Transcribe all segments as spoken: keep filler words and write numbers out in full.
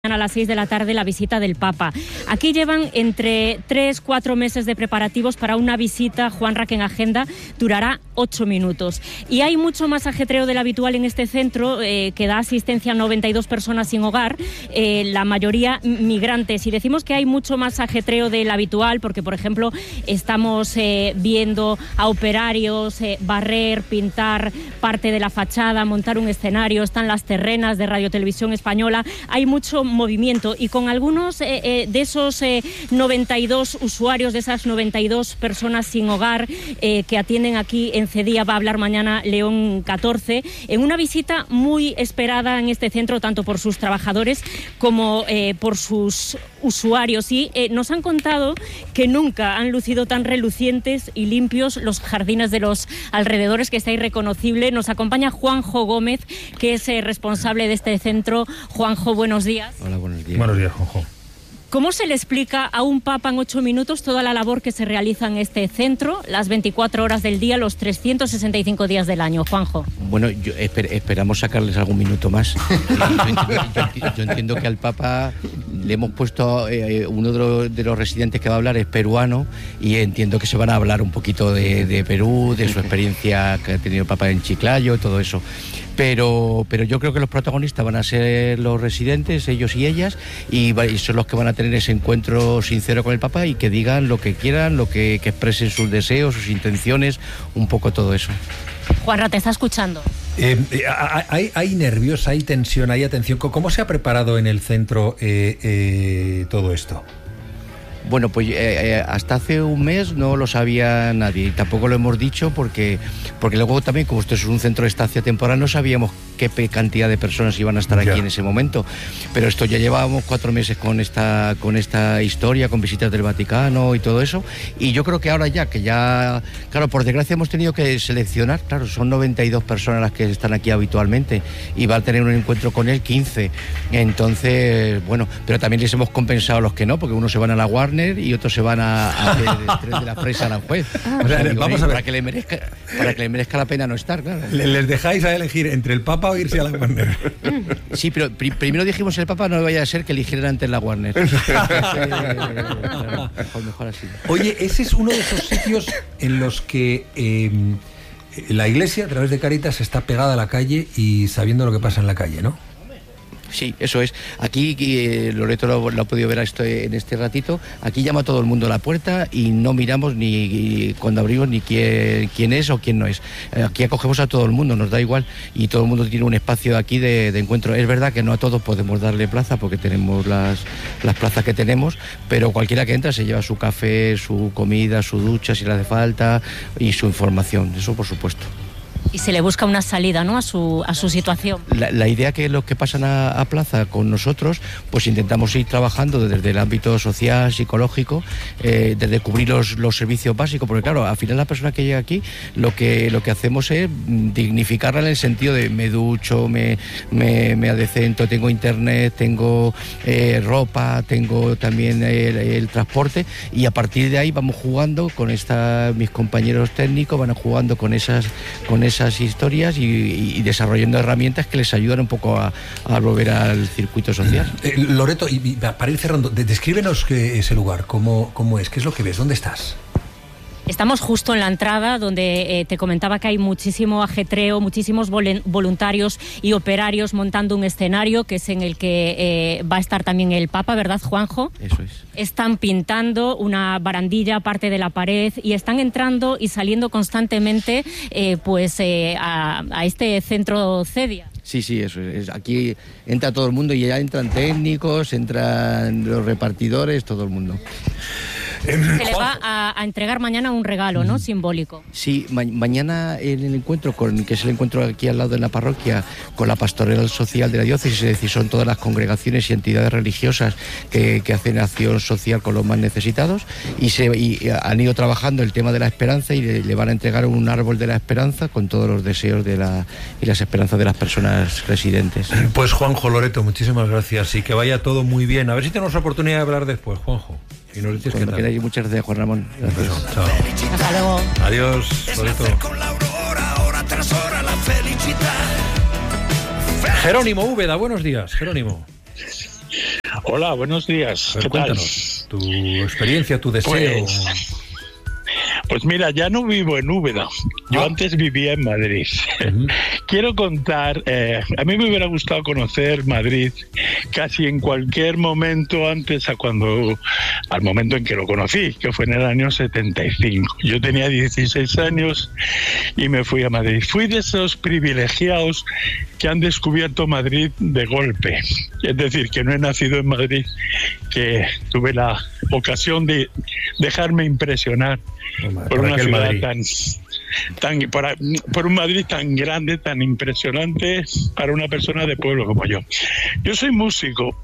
A las seis de la tarde la visita del Papa. Aquí llevan entre tres, cuatro meses de preparativos para una visita, Juanra, que en agenda durará ocho minutos. Y hay mucho más ajetreo del habitual en este centro, eh, que da asistencia a noventa y dos personas sin hogar, eh, la mayoría migrantes. Y decimos que hay mucho más ajetreo del habitual porque, por ejemplo, estamos eh, viendo a operarios eh, barrer, pintar parte de la fachada, montar un escenario, están las terrenas de Radio Televisión Española. Hay mucho movimiento y con algunos eh, eh, de esos eh, noventa y dos usuarios, de esas noventa y dos personas sin hogar eh, que atienden aquí en Cedía, va a hablar mañana León catorce, en una visita muy esperada en este centro, tanto por sus trabajadores como eh, por sus usuarios. Y eh, nos han contado que nunca han lucido tan relucientes y limpios los jardines de los alrededores, que está irreconocible. Nos acompaña Juanjo Gómez, que es eh, responsable de este centro. Juanjo, buenos días. Hola, buenos días. Buenos días, Juanjo. ¿Cómo se le explica a un papa en ocho minutos toda la labor que se realiza en este centro, las veinticuatro horas del día, los trescientos sesenta y cinco días del año, Juanjo? Bueno, yo esper, esperamos sacarles algún minuto más. yo, entiendo, yo, yo entiendo que al Papa le hemos puesto, eh, uno de los, de los residentes que va a hablar es peruano, y entiendo que se van a hablar un poquito de, de Perú, de su experiencia que ha tenido el Papa en Chiclayo, todo eso. Pero, pero yo creo que los protagonistas van a ser los residentes, ellos y ellas, y, y son los que van a tener ese encuentro sincero con el Papa y que digan lo que quieran, lo que, que expresen sus deseos, sus intenciones, un poco todo eso. Juanra, te está escuchando. Eh, hay, hay nervios, hay tensión, hay atención. ¿Cómo se ha preparado en el centro eh, eh, todo esto? Bueno, pues eh, eh, hasta hace un mes no lo sabía nadie y tampoco lo hemos dicho porque, porque luego también, como esto es un centro de estancia temporal, no sabíamos qué cantidad de personas iban a estar aquí ya en ese momento. Pero esto ya llevábamos cuatro meses con esta, con esta historia, con visitas del Vaticano y todo eso, y yo creo que ahora ya, que ya, claro, por desgracia hemos tenido que seleccionar, claro, son noventa y dos personas las que están aquí habitualmente y va a tener un encuentro con él quince. Entonces, bueno, pero también les hemos compensado a los que no, porque unos se van a la Warner y otros se van a, a hacer el tren de la presa a la juez. O sea, digo, vamos a ver. Para que le merezca, para que le merezca la pena no estar, claro. Les dejáis a elegir entre el Papa o irse a la Warner. Sí, pero pri primero dijimos el Papa, no vaya a ser que eligieran antes la Warner. Claro, mejor, mejor así. Oye, ese es uno de esos sitios en los que eh, la Iglesia, a través de Cáritas, está pegada a la calle y sabiendo lo que pasa en la calle, ¿no? Sí, eso es. Aquí, eh, Loreto lo, lo ha podido ver esto en este ratito, aquí llama todo el mundo a la puerta y no miramos ni cuando abrimos ni quién, quién es o quién no es. Aquí acogemos a todo el mundo, nos da igual, y todo el mundo tiene un espacio aquí de, de encuentro. Es verdad que no a todos podemos darle plaza porque tenemos las, las plazas que tenemos, pero cualquiera que entra se lleva su café, su comida, su ducha si le hace falta y su información, eso por supuesto. Y se le busca una salida, ¿no?, a su, a su situación. La, la idea que los que pasan a, a plaza con nosotros, pues intentamos ir trabajando desde el ámbito social, psicológico, eh, desde cubrir los, los servicios básicos, porque claro, al final la persona que llega aquí, lo que, lo que hacemos es dignificarla en el sentido de me ducho, me, me, me adecento, tengo internet, tengo eh, ropa, tengo también el, el transporte, y a partir de ahí vamos jugando con esta, mis compañeros técnicos van jugando con esas, con esas esas historias y, y desarrollando herramientas que les ayudan un poco a, a volver al circuito social. Eh, Loreto, y, y para ir cerrando, descríbenos ese lugar, cómo, cómo es, qué es lo que ves, ¿dónde estás? Estamos justo en la entrada donde eh, te comentaba que hay muchísimo ajetreo, muchísimos voluntarios y operarios montando un escenario que es en el que eh, va a estar también el Papa, ¿verdad, Juanjo? Eso es. Están pintando una barandilla, parte de la pared, y están entrando y saliendo constantemente eh, pues eh, a, a este centro Cedía. Sí, sí, eso es. Aquí entra todo el mundo y ya entran técnicos, entran los repartidores, todo el mundo. Se le va a, a entregar mañana un regalo, ¿no?, simbólico. Sí, ma mañana en el encuentro, con que es el encuentro aquí al lado de la parroquia, con la pastoral social de la diócesis, es decir, son todas las congregaciones y entidades religiosas que, que hacen acción social con los más necesitados, y, se, y han ido trabajando el tema de la esperanza y le, le van a entregar un árbol de la esperanza con todos los deseos de la, y las esperanzas de las personas residentes. Pues Juanjo, Loreto, muchísimas gracias y que vaya todo muy bien. A ver si tenemos oportunidad de hablar después, Juanjo. Y nos dices Cuando qué tal. Muchas gracias, Juan Ramón. Gracias. Bueno, chao. Hasta luego. Adiós, Loreto. Jerónimo Úbeda, buenos días, Jerónimo. Hola, buenos días. Ver, ¿Qué cuéntanos, tal? tu experiencia, tu deseo. Pues, pues mira, ya no vivo en Úbeda. Yo Ah. antes vivía en Madrid. Ujú. Quiero contar, eh, a mí me hubiera gustado conocer Madrid casi en cualquier momento antes a cuando, al momento en que lo conocí, que fue en el año setenta y cinco. Yo tenía dieciséis años y me fui a Madrid. Fui de esos privilegiados que han descubierto Madrid de golpe. Es decir, que no he nacido en Madrid, que tuve la ocasión de dejarme impresionar Por por una aquel ciudad Madrid. tan, tan por, por un Madrid tan grande, tan impresionante para una persona de pueblo como yo. Yo soy músico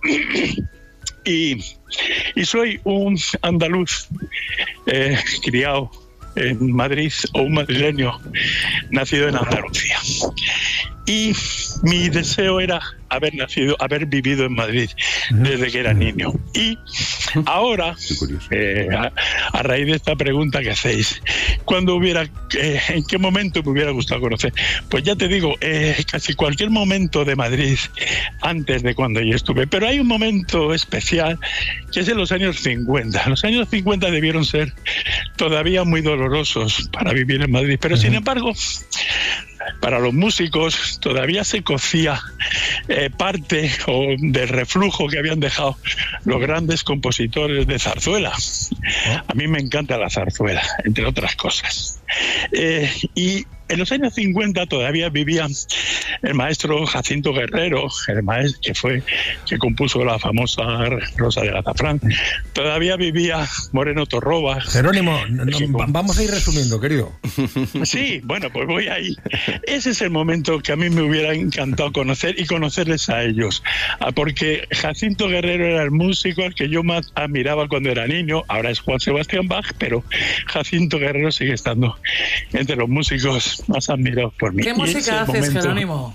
y, y soy un andaluz eh, criado en Madrid, o un madrileño nacido en Andalucía. Y mi deseo era haber nacido, haber vivido en Madrid desde que era niño. Y ahora, eh, a, a raíz de esta pregunta que hacéis, ¿cuándo hubiera, eh, en qué momento me hubiera gustado conocer? Pues ya te digo, eh, casi cualquier momento de Madrid antes de cuando yo estuve. Pero hay un momento especial que es en los años cincuenta. Los años cincuenta debieron ser todavía muy dolorosos para vivir en Madrid, pero sin embargo, para los músicos todavía se cocía eh, parte o del reflujo que habían dejado los grandes compositores de zarzuela. A mí me encanta la zarzuela, entre otras cosas. Eh, y en los años cincuenta todavía vivía el maestro Jacinto Guerrero, el maestro que fue que compuso la famosa Rosa del Azafrán. Todavía vivía Moreno Torroba. Jerónimo, no, no, vamos a ir resumiendo, querido. Sí, bueno, pues voy ahí. Ese es el momento que a mí me hubiera encantado conocer y conocerles a ellos. Ah, porque Jacinto Guerrero era el músico al que yo más admiraba cuando era niño. Ahora es Juan Sebastián Bach, pero Jacinto Guerrero sigue estando entre los músicos más admirados por mí. ¿Qué Y música ese haces, momento, Jerónimo?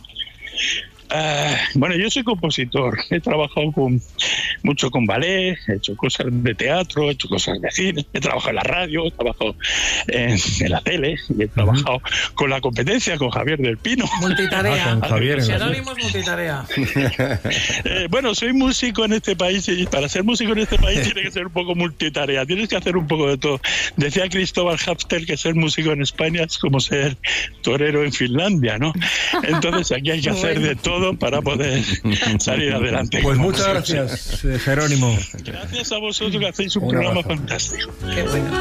Uh, bueno, yo soy compositor, he trabajado con, mucho con ballet, he hecho cosas de teatro, he hecho cosas de cine, he trabajado en la radio, he trabajado en, en la tele y he trabajado uh-huh. con la competencia, con Javier del Pino. Multitarea. Ah, con Javier, Jerónimo es multitarea. eh, bueno, soy músico en este país y para ser músico en este país tiene que ser un poco multitarea, tienes que hacer un poco de todo. Decía Cristóbal Hafter que ser músico en España es como ser torero en Finlandia, ¿no? Entonces aquí hay que hacer de todo para poder salir adelante. Pues muchas gracias, eh, Jerónimo. Gracias a vosotros que hacéis un, un programa abrazo. Fantástico. Qué bueno.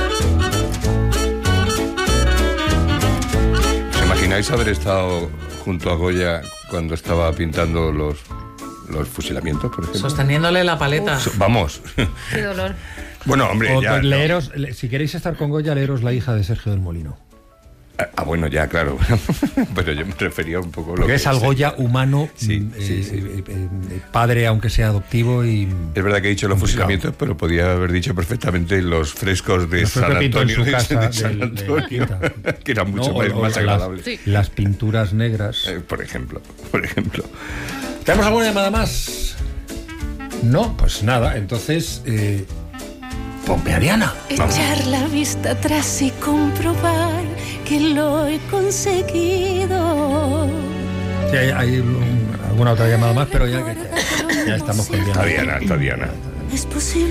¿Os imagináis haber estado junto a Goya cuando estaba pintando los, los fusilamientos, por ejemplo? Sosteniéndole la paleta. Uf. Vamos. Qué dolor. Bueno, hombre, o, ya... leeros, no. Si queréis estar con Goya, leeros La hija de Sergio del Molino. Ah, bueno, ya, claro. Pero yo me refería un poco a lo Porque que es al Goya humano, sí, eh, sí, sí. Eh, eh, padre, aunque sea adoptivo. Y es verdad que he dicho los fusilamientos, pero podía haber dicho perfectamente los frescos de los San Antonio, en su casa, de San del, Antonio de que eran mucho no, más, o, más o agradables. Las, sí. las pinturas negras. Eh, por ejemplo, por ejemplo. ¿Tenemos alguna llamada más? No, pues nada, entonces... Eh, ponme a Diana. Echar la vista atrás y comprobar que lo he conseguido. Sí, hay, hay un, alguna otra llamada más, pero ya, ya, ya estamos con Diana. Está Diana, está Diana. Es posible.